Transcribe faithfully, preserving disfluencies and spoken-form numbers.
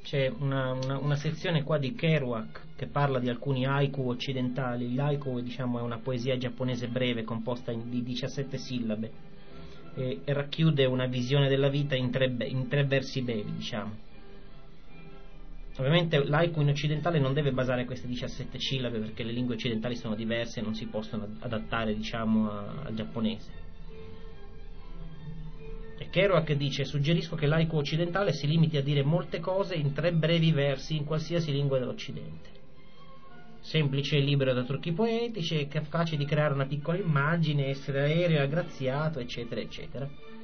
c'è una, una, una sezione qua di Kerouac che parla di alcuni haiku occidentali. L'haiku, diciamo, è una poesia giapponese breve composta in, di diciassette sillabe e, e racchiude una visione della vita in tre, in tre versi brevi, diciamo. Ovviamente l'haiku in occidentale non deve basare queste diciassette sillabe perché le lingue occidentali sono diverse e non si possono adattare, diciamo, a, al giapponese. E Kerouac dice: suggerisco che l'haiku occidentale si limiti a dire molte cose in tre brevi versi in qualsiasi lingua dell'Occidente. Semplice e libero da trucchi poetici, capace di creare una piccola immagine, essere aereo e aggraziato, eccetera, eccetera.